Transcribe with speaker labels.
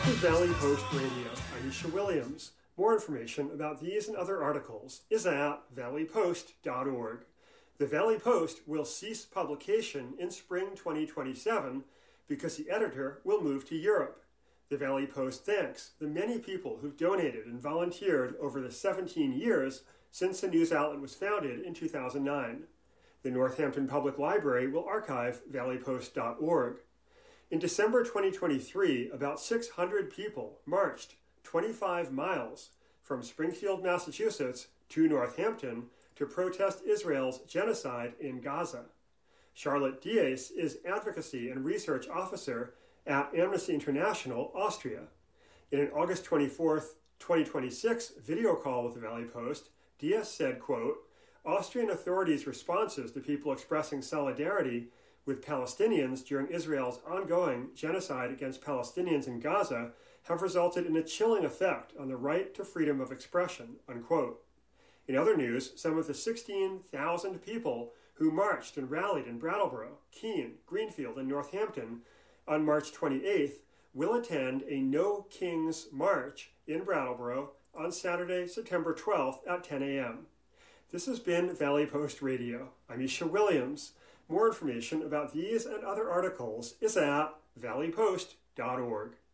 Speaker 1: to Valley Post Radio. I'm Isha Williams. More information about these and other articles is at valleypost.org. The Valley Post will cease publication in spring 2027 because the editor will move to Europe. The Valley Post thanks the many people who've donated and volunteered over the 17 years since the news outlet was founded in 2009. The Northampton Public Library will archive valleypost.org. In December 2023, about 600 people marched 25 miles from Springfield, Massachusetts to Northampton to protest Israel's genocide in Gaza. Charlotte Diaz is Advocacy and Research Officer at Amnesty International, Austria. In an August 24, 2026 video call with the Valley Post, Diaz said, quote, "Austrian authorities' responses to people expressing solidarity with Palestinians during Israel's ongoing genocide against Palestinians in Gaza have resulted in a chilling effect on the right to freedom of expression," unquote. In other news, some of the 16,000 people who marched and rallied in Brattleboro, Keene, Greenfield, and Northampton on March 28th will attend a No Kings March in Brattleboro on Saturday, September 12th at 10 a.m. This has been Valley Post Radio. I'm Isha Williams. More information about these and other articles is at valleypost.org.